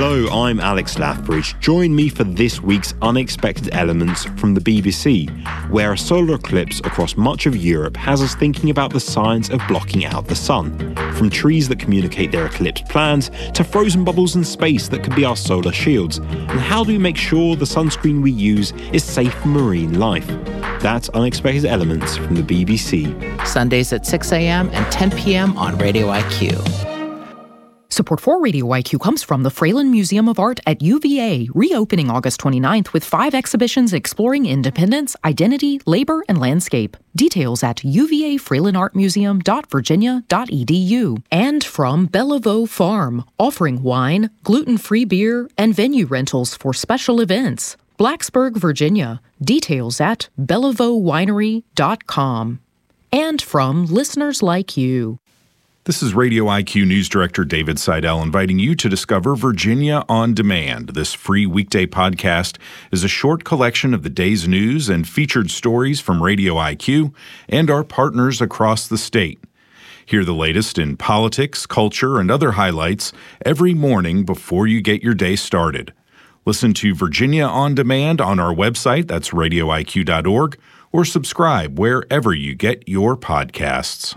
Hello, I'm Alex Lathbridge. Join me for this week's Unexpected Elements from the BBC, where a solar eclipse across much of Europe has us thinking about the science of blocking out the sun. From trees that communicate their eclipse plans, to frozen bubbles in space that could be our solar shields. And how do we make sure the sunscreen we use is safe for marine life? That's Unexpected Elements from the BBC. Sundays at 6 a.m. and 10 p.m. on Radio IQ. Support for Radio IQ comes from the Fralin Museum of Art at UVA, reopening August 29th with 5 exhibitions exploring independence, identity, labor, and landscape. Details at uvafralinartmuseum.virginia.edu. And from Bellevaux Farm, offering wine, gluten-free beer, and venue rentals for special events. Blacksburg, Virginia. Details at BellevauxWinery.com. And from listeners like you. This is Radio IQ News Director David Seidel inviting you to discover Virginia on Demand. This free weekday podcast is a short collection of the day's news and featured stories from Radio IQ and our partners across the state. Hear the latest in politics, culture, and other highlights every morning before you get your day started. Listen to Virginia on Demand on our website, that's radioiq.org, or subscribe wherever you get your podcasts.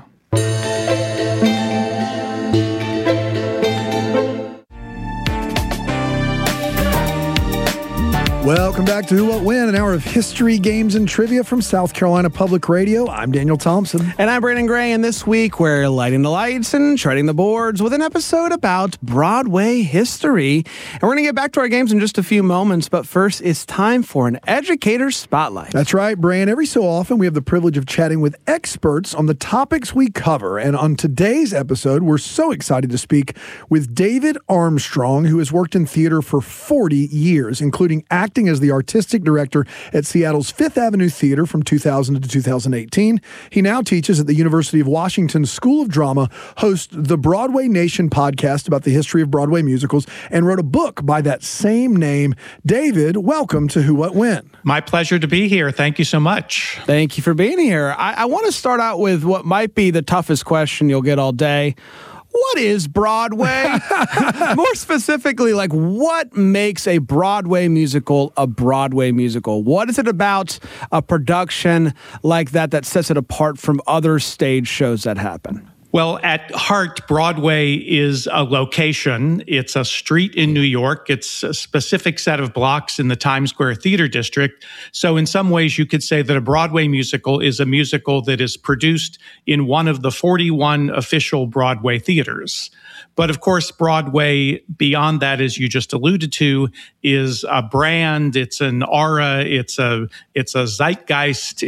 Welcome back to Who, What, When, an hour of history, games, and trivia from South Carolina Public Radio. I'm Daniel Thompson. And I'm Brandon Gray, and this week we're lighting the lights and treading the boards with an episode about Broadway history. And we're going to get back to our games in just a few moments, but first it's time for an Educator Spotlight. That's right, Brian. Every so often we have the privilege of chatting with experts on the topics we cover. And on today's episode, we're so excited to speak with David Armstrong, who has worked in theater for 40 years, including acting as the artistic director at Seattle's Fifth Avenue Theater from 2000 to 2018. He now teaches at the University of Washington School of Drama, hosts the Broadway Nation podcast about the history of Broadway musicals, and wrote a book by that same name. David, welcome to Who, What, When. My pleasure to be here. Thank you so much. Thank you for being here. I want to start out with what might be the toughest question you'll get all day. What is Broadway? More specifically, like, what makes a Broadway musical a Broadway musical? What is it about a production like that sets it apart from other stage shows that happen? Well, at heart, Broadway is a location. It's a street in New York. It's a specific set of blocks in the Times Square Theater District. So in some ways, you could say that a Broadway musical is a musical that is produced in one of the 41 official Broadway theaters. But of course, Broadway, beyond that, as you just alluded to, is a brand. It's an aura. It's a zeitgeist.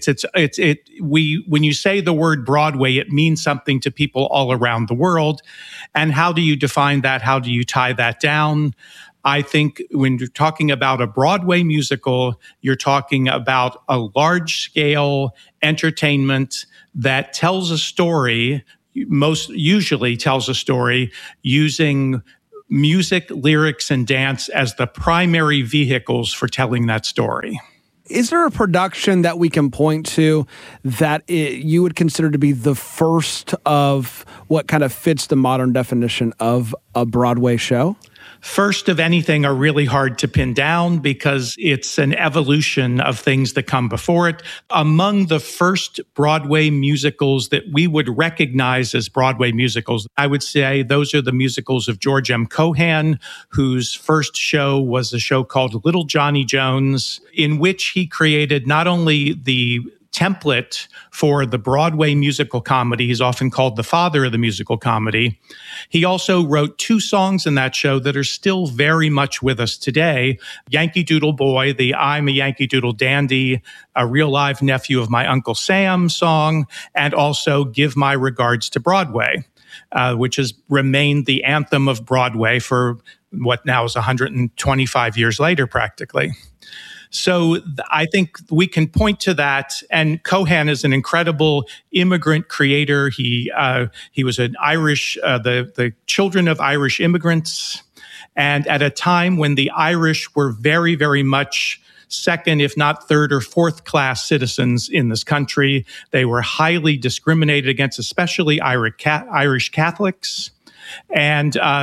When you say the word Broadway, it means something to people all around the world. And how do you define that? How do you tie that down? I think when you're talking about a Broadway musical, you're talking about a large-scale entertainment that tells a story, most usually tells a story using music, lyrics, and dance as the primary vehicles for telling that story. Is there a production that we can point to that you would consider to be the first of what kind of fits the modern definition of a Broadway show? First of anything are really hard to pin down because it's an evolution of things that come before it. Among the first Broadway musicals that we would recognize as Broadway musicals, I would say those are the musicals of George M. Cohan, whose first show was a show called Little Johnny Jones, in which he created not only the template for the Broadway musical comedy. He's often called the father of the musical comedy. He also wrote 2 songs in that show that are still very much with us today. Yankee Doodle Boy, the I'm a Yankee Doodle Dandy, a real live nephew of my Uncle Sam song, and also Give My Regards to Broadway, which has remained the anthem of Broadway for what now is 125 years later, practically. So I think we can point to that. And Cohan is an incredible immigrant creator. He was an Irish, the children of Irish immigrants. And at a time when the Irish were very, very much second, if not third or fourth class citizens in this country, they were highly discriminated against, especially Irish Catholics. And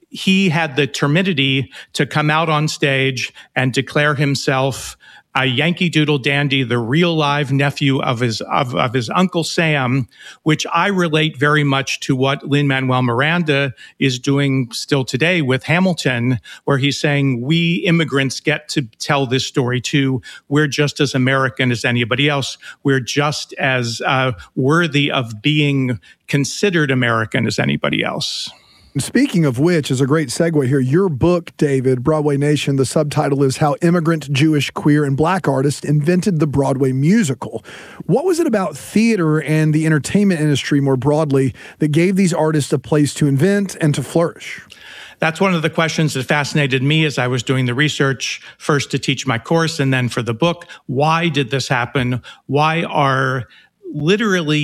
he had the temerity to come out on stage and declare himself a Yankee Doodle dandy, the real live nephew of his Uncle Sam, which I relate very much to what Lin-Manuel Miranda is doing still today with Hamilton, where he's saying, we immigrants get to tell this story too. We're just as American as anybody else. We're just as worthy of being considered American as anybody else. Speaking of which, is a great segue here. Your book, David, Broadway Nation, the subtitle is How Immigrant, Jewish, Queer, and Black Artists Invented the Broadway Musical. What was it about theater and the entertainment industry more broadly that gave these artists a place to invent and to flourish? That's one of the questions that fascinated me as I was doing the research, first to teach my course and then for the book. Why did this happen? Why are literally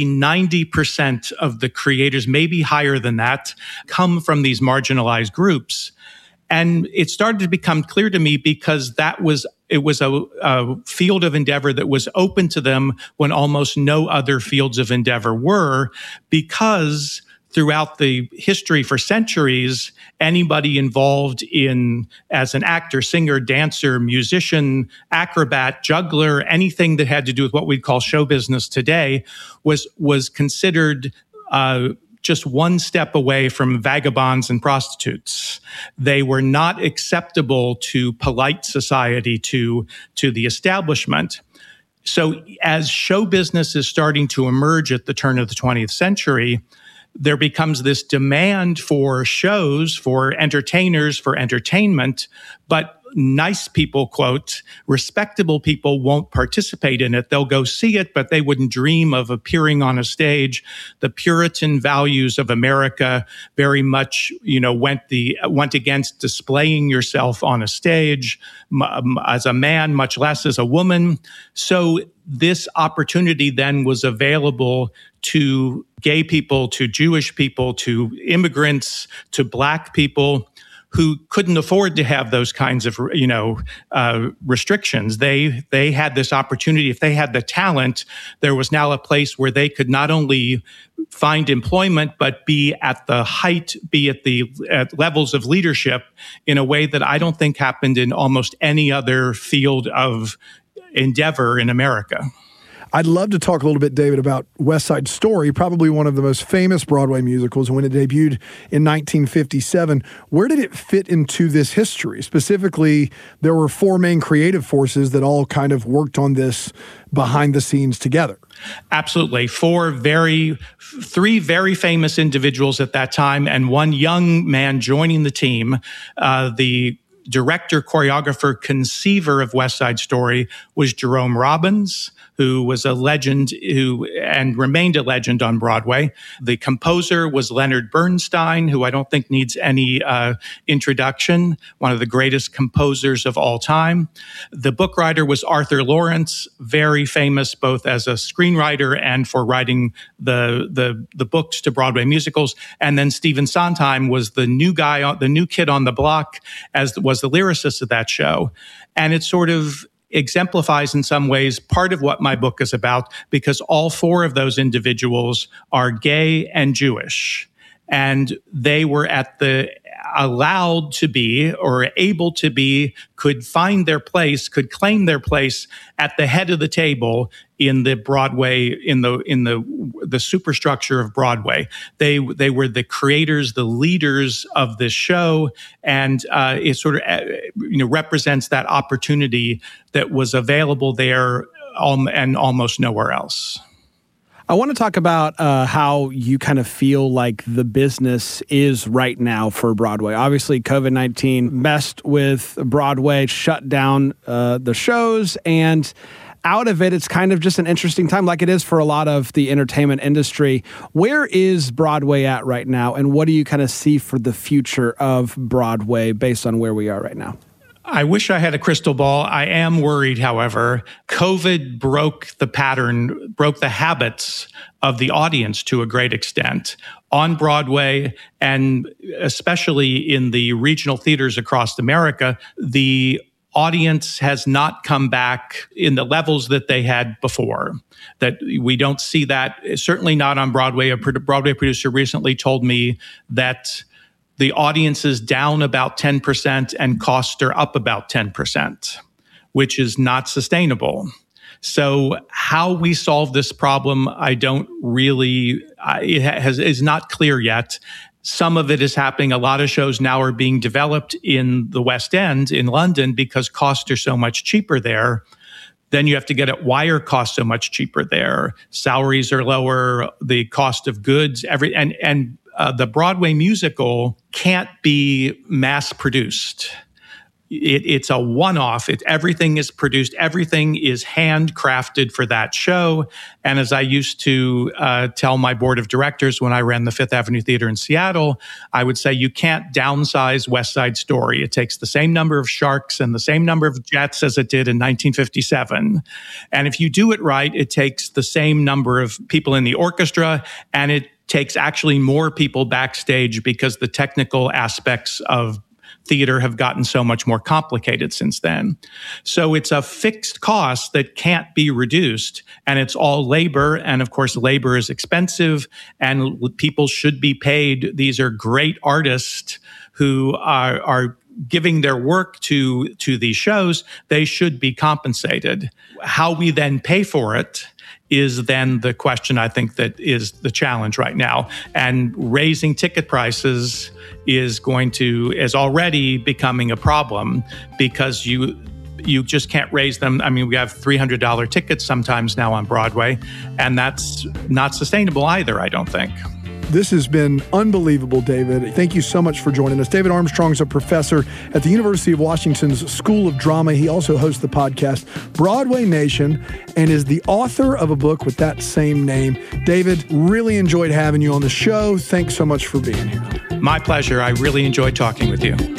90% of the creators, maybe higher than that, come from these marginalized groups? And it started to become clear to me because it was a field of endeavor that was open to them when almost no other fields of endeavor were, because throughout the history for centuries, anybody involved as an actor, singer, dancer, musician, acrobat, juggler, anything that had to do with what we'd call show business today was considered just one step away from vagabonds and prostitutes. They were not acceptable to polite society, to the establishment. So as show business is starting to emerge at the turn of the 20th century, there becomes this demand for shows, for entertainers, for entertainment, but nice people, quote, respectable people won't participate in it. They'll go see it, but they wouldn't dream of appearing on a stage. The Puritan values of America very much, went against displaying yourself on a stage as a man, much less as a woman. So this opportunity then was available to gay people, to Jewish people, to immigrants, to Black people who couldn't afford to have those kinds of, restrictions. They had this opportunity. If they had the talent, there was now a place where they could not only find employment, but be at the height, at levels of leadership in a way that I don't think happened in almost any other field of endeavor in America. I'd love to talk a little bit, David, about West Side Story, probably one of the most famous Broadway musicals when it debuted in 1957. Where did it fit into this history? Specifically, there were four main creative forces that all kind of worked on this behind the scenes together. Absolutely. Three very famous individuals at that time and one young man joining the team. The director, choreographer, conceiver of West Side Story was Jerome Robbins, who was a legend and remained a legend on Broadway. The composer was Leonard Bernstein, who I don't think needs any introduction, one of the greatest composers of all time. The book writer was Arthur Lawrence, very famous both as a screenwriter and for writing the books to Broadway musicals. And then Stephen Sondheim was the new kid on the block, as was the lyricist of that show. And it sort of exemplifies in some ways part of what my book is about, because all four of those individuals are gay and Jewish. And they were allowed to be or able to be, could find their place, could claim their place at the head of the table in the Broadway, in the superstructure of Broadway. They were the creators, the leaders of this show, and it sort of represents that opportunity that was available there and almost nowhere else. I want to talk about how you kind of feel like the business is right now for Broadway. Obviously, COVID-19 messed with Broadway, shut down the shows, and out of it, it's kind of just an interesting time, like it is for a lot of the entertainment industry. Where is Broadway at right now, and what do you kind of see for the future of Broadway based on where we are right now? I wish I had a crystal ball. I am worried, however. COVID broke the pattern, broke the habits of the audience to a great extent on Broadway, and especially in the regional theaters across America. The audience has not come back in the levels that they had before. That we don't see that, certainly not on Broadway. A Broadway producer recently told me that the audience is down about 10% and costs are up about 10%, which is not sustainable. So how we solve this problem, I don't really, is not clear yet. Some of it is happening. A lot of shows now are being developed in the West End in London because costs are so much cheaper there. Then you have to get at why are costs so much cheaper there. Salaries are lower, the cost of goods, and the Broadway musical can't be mass produced. It's a one-off. Everything is produced. Everything is handcrafted for that show. And as I used to tell my board of directors when I ran the Fifth Avenue Theater in Seattle, I would say you can't downsize West Side Story. It takes the same number of sharks and the same number of jets as it did in 1957. And if you do it right, it takes the same number of people in the orchestra, and it takes actually more people backstage because the technical aspects of theater have gotten so much more complicated since then. So it's a fixed cost that can't be reduced, and it's all labor. And of course, labor is expensive, and people should be paid. These are great artists who are giving their work to these shows. They should be compensated. How we then pay for it is then the question, I think, that is the challenge right now. And raising ticket prices is already becoming a problem because you just can't raise them. I mean, we have $300 tickets sometimes now on Broadway, and that's not sustainable either, I don't think. This has been unbelievable, David. Thank you so much for joining us. David Armstrong is a professor at the University of Washington's School of Drama. He also hosts the podcast Broadway Nation and is the author of a book with that same name. David, really enjoyed having you on the show. Thanks so much for being here. My pleasure. I really enjoyed talking with you.